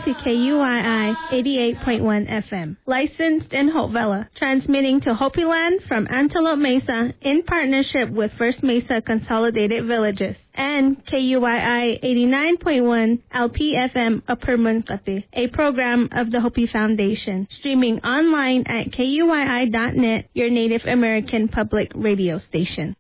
to KUII 88.1 FM. Licensed in Hope Valley. Transmitting to Hopi Land from Antelope Mesa in partnership with First Mesa Consolidated Villages. And KUII 89.1 LPFM Upper Munkati, a program of the Hopi Foundation. Streaming online at KUII.net, your Native American public radio station.